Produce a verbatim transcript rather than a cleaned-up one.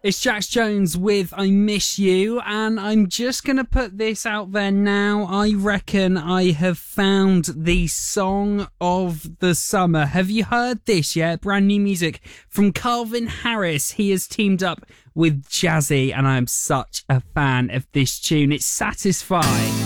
It's Jax Jones with I Miss You, and I'm just going to put this out there now. I reckon I have found the song of the summer. Have you heard this yet? Brand new music from Calvin Harris. He has teamed up with Jazzy, and I'm such a fan of this tune. It's Satisfy.